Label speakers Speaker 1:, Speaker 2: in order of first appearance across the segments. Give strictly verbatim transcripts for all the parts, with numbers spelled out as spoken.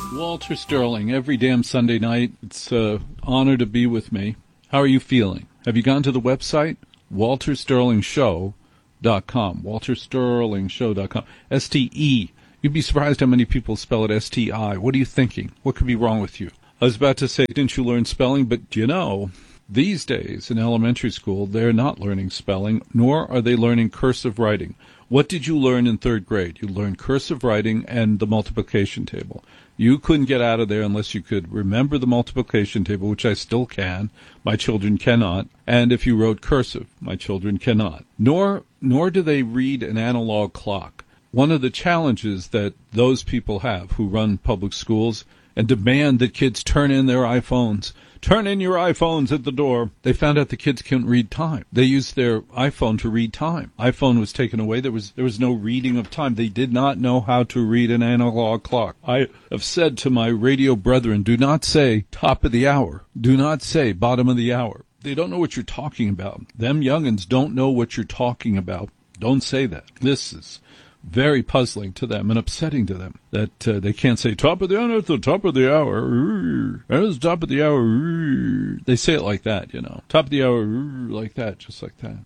Speaker 1: Walter Sterling, every damn Sunday night. It's an honor to be with me. How are you feeling? Have you gone to the website? walter sterling show dot com. walter sterling show dot com. S T E. You'd be surprised how many people spell it S T I. What are you thinking? What could be wrong with you? I was about to say, didn't you learn spelling? But, you know, these days in elementary school, they're not learning spelling, nor are they learning cursive writing. What did you learn in third grade? You learned cursive writing and the multiplication table. You couldn't get out of there unless you could remember the multiplication table, which I still can. My children cannot. And if you wrote cursive, my children cannot. Nor, nor do they read an analog clock. One of the challenges that those people have who run public schools and demand that kids turn in their iPhones, turn in your iPhones at the door, they found out the kids couldn't read time. They used their iPhone to read time. iPhone was taken away. There was there was no reading of time. They did not know how to read an analog clock. I have said to my radio brethren, do not say top of the hour. Do not say bottom of the hour. They don't know what you're talking about. Them youngins don't know what you're talking about. Don't say that. This is very puzzling to them and upsetting to them that uh, they can't say top of the hour at the top of the hour. It's top of the hour. They say it like that, you know. Top of the hour, like that, just like that.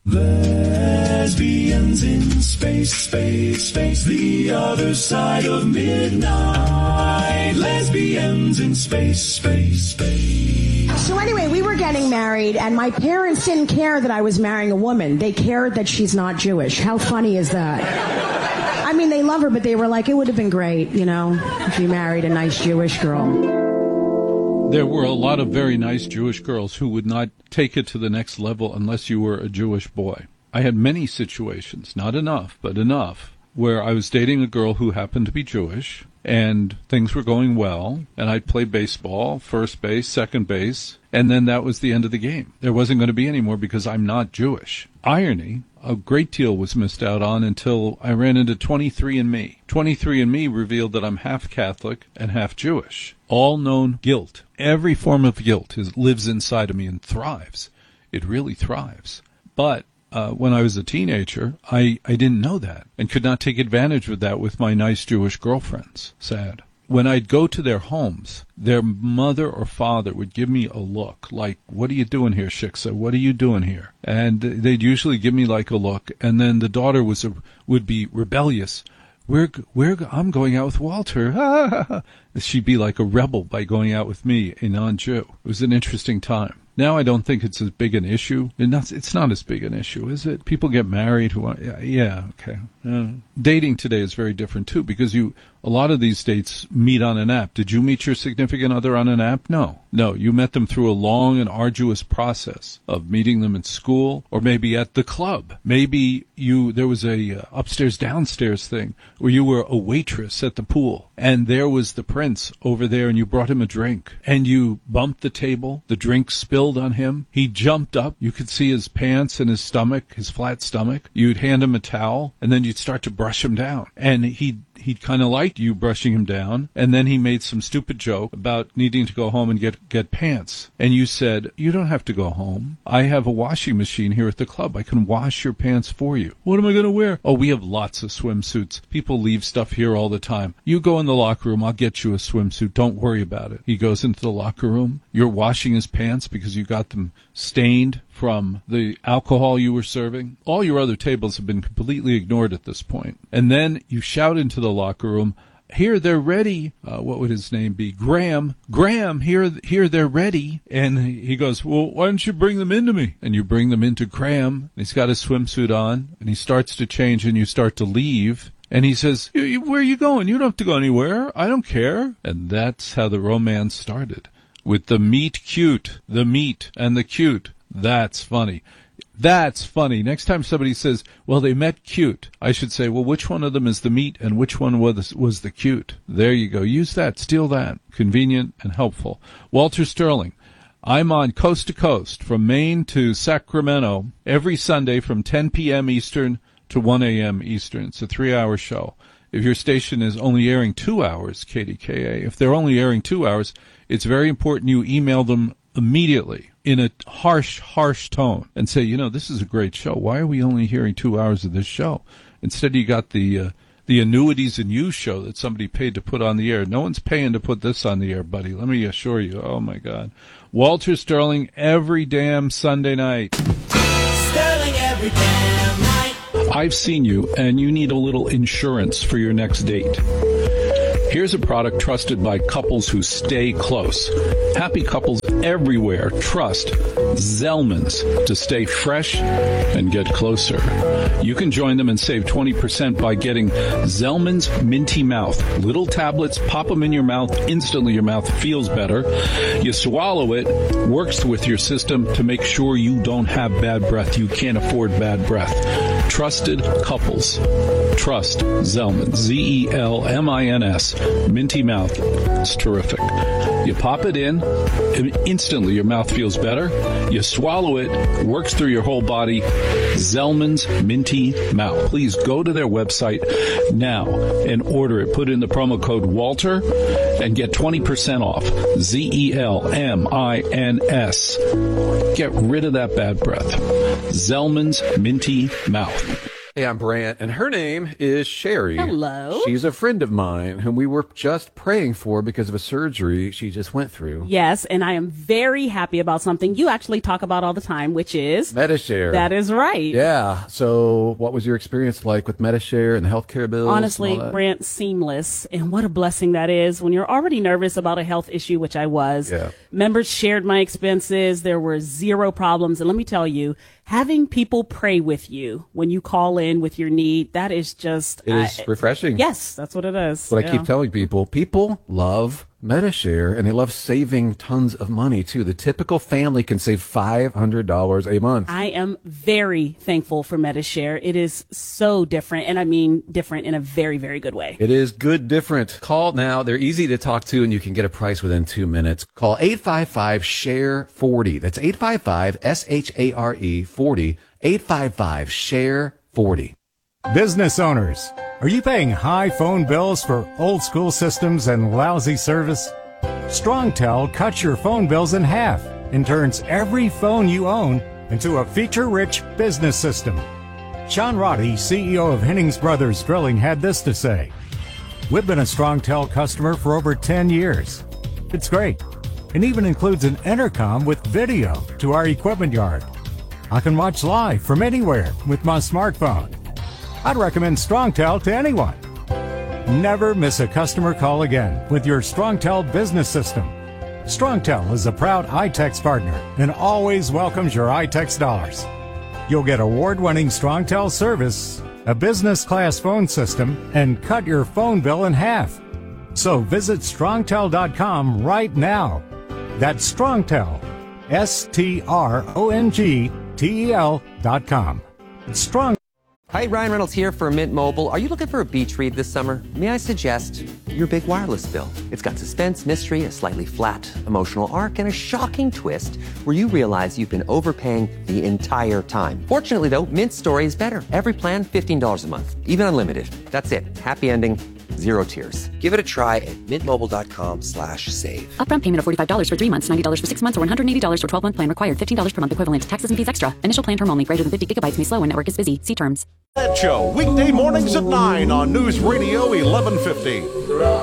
Speaker 2: Lesbians in space, space, space, the other side of midnight. Lesbians in space, space, space.
Speaker 3: So anyway, we were getting married, and my parents didn't care that I was marrying a woman. They cared that she's not Jewish. How funny is that? I mean, they love her, but they were like, it would have been great, you know, if you married a nice Jewish girl.
Speaker 1: There were a lot of very nice Jewish girls who would not take it to the next level unless you were a Jewish boy. I had many situations, not enough, but enough, where I was dating a girl who happened to be Jewish, and things were going well, and I'd play baseball, first base, second base, and then that was the end of the game. There wasn't going to be any more because I'm not Jewish. Irony, a great deal was missed out on until I ran into twenty-three and me. twenty-three and me revealed that I'm half Catholic and half Jewish. All known guilt. Every form of guilt is, lives inside of me and thrives. It really thrives. But uh, when I was a teenager, I, I didn't know that and could not take advantage of that with my nice Jewish girlfriends. Sad. When I'd go to their homes, their mother or father would give me a look like, what are you doing here, Shiksa? What are you doing here? And they'd usually give me like a look, and then the daughter was a, would be rebellious. We're, we're, I'm going out with Walter. She'd be like a rebel by going out with me, a non-Jew. It was an interesting time. Now I don't think it's as big an issue. It's not as big an issue, is it? People get married who want, yeah, yeah okay. Uh, dating today is very different, too, because you a lot of these dates meet on an app. Did you meet your significant other on an app? No. No, you met them through a long and arduous process of meeting them in school or maybe at the club. Maybe you there was a uh, upstairs-downstairs thing where you were a waitress at the pool, and there was the prince over there, and you brought him a drink, and you bumped the table. The drink spilled on him. He jumped up. You could see his pants and his stomach, his flat stomach. You'd hand him a towel, and then you'd start to brush him down, and he'd He'd kind of liked you brushing him down, and then he made some stupid joke about needing to go home and get, get pants. And you said, you don't have to go home. I have a washing machine here at the club. I can wash your pants for you. What am I going to wear? Oh, we have lots of swimsuits. People leave stuff here all the time. You go in the locker room. I'll get you a swimsuit. Don't worry about it. He goes into the locker room. You're washing his pants because you got them stained from the alcohol you were serving. All your other tables have been completely ignored at this point. And then you shout into the locker room, here, they're ready. Uh, what would his name be? Graham. Graham, here, here, they're ready. And he goes, well, why don't you bring them into me? And you bring them into Graham. He's got his swimsuit on, and he starts to change, and you start to leave. And he says, where are you going? You don't have to go anywhere. I don't care. And that's how the romance started. With the meet cute, the meet and the cute. That's funny. That's funny. Next time somebody says, well, they met cute, I should say, well, which one of them is the meat and which one was, was the cute? There you go. Use that. Steal that. Convenient and helpful. Walter Sterling. I'm on Coast to Coast from Maine to Sacramento every Sunday from ten p.m. Eastern to one a.m. Eastern. It's a three-hour show. If your station is only airing two hours, K D K A, if they're only airing two hours, it's very important you email them immediately in a harsh, harsh tone and say, you know, this is a great show. Why are we only hearing two hours of this show? Instead, you got the uh, the Annuities and You show that somebody paid to put on the air. No one's paying to put this on the air, buddy. Let me assure you. Oh, my God. Walter Sterling every damn Sunday night.
Speaker 2: Sterling every damn night.
Speaker 1: I've seen you, and you need a little insurance for your next date. Here's a product trusted by couples who stay close. Happy couples everywhere trust Zellman's to stay fresh and get closer. You can join them and save twenty percent by getting Zellman's Minty Mouth. Little tablets, pop them in your mouth. Instantly your mouth feels better. You swallow it, works with your system to make sure you don't have bad breath. You can't afford bad breath. Trusted couples. Trust Zellman. Z E L M I N S. Minty Mouth. It's terrific. You pop it in, and instantly your mouth feels better. You swallow it, works through your whole body. Zellman's Minty Mouth. Please go to their website now and order it. Put in the promo code Walter and get twenty percent off. Z E L M I N S. Get rid of that bad breath. Zellman's Minty Mouth.
Speaker 4: Hey, I'm Brant, and her name is Sherry.
Speaker 5: Hello.
Speaker 4: She's a friend of mine whom we were just praying for because of a surgery she just went through.
Speaker 5: Yes, and I am very happy about something you actually talk about all the time, which is
Speaker 4: Medi-Share.
Speaker 5: That is right.
Speaker 4: Yeah. So what was your experience like with Medi-Share and the healthcare bills?
Speaker 5: Honestly,
Speaker 4: and all that?
Speaker 5: Brant, seamless. And what a blessing that is when you're already nervous about a health issue, which I was.
Speaker 4: Yeah.
Speaker 5: Members shared my expenses. There were zero problems. And let me tell you, having people pray with you when you call in with your need, that is just...
Speaker 4: It is
Speaker 5: I,
Speaker 4: refreshing.
Speaker 5: Yes, that's what it is.
Speaker 4: What
Speaker 5: yeah.
Speaker 4: I keep telling people, people love Medi-Share, and they love saving tons of money, too. The typical family can save five hundred dollars a month.
Speaker 5: I am very thankful for Medi-Share. It is so different, and I mean different in a very, very good way.
Speaker 4: It is good different. Call now. They're easy to talk to, and you can get a price within two minutes. Call eight five five, S H A R E, forty. That's eight five five, S H A R E, forty. eight five five, S H A R E, forty.
Speaker 6: Business owners, are you paying high phone bills for old school systems and lousy service? StrongTel cuts your phone bills in half and turns every phone you own into a feature-rich business system. Sean Roddy, C E O of Hennings Brothers Drilling, had this to say: "We've been a StrongTel customer for over ten years. It's great. It even includes an intercom with video to our equipment yard. I can watch live from anywhere with my smartphone. I'd recommend StrongTel to anyone. Never miss a customer call again with your StrongTel business system. StrongTel is a proud iTex partner and always welcomes your iTex dollars. You'll get award-winning StrongTel service, a business-class phone system, and cut your phone bill in half. So visit strongtel dot com right now. That's StrongTel, S T R O N G T E L dot com. Strong.
Speaker 7: Hi, Ryan Reynolds here for Mint Mobile. Are you looking for a beach read this summer? May I suggest your big wireless bill? It's got suspense, mystery, a slightly flat emotional arc, and a shocking twist where you realize you've been overpaying the entire time. Fortunately, though, Mint's story is better. Every plan, fifteen dollars a month, even unlimited. That's it. Happy ending. Zero tears. Give it a try at mintmobile.com slash save.
Speaker 8: Upfront payment of forty-five dollars for three months, ninety dollars for six months, or one hundred eighty dollars for twelve-month plan required. fifteen dollars per month equivalent. Taxes and fees extra. Initial plan term only. Greater than fifty gigabytes may slow when network is busy. See terms.
Speaker 9: That show, weekday mornings at nine on News Radio eleven fifty.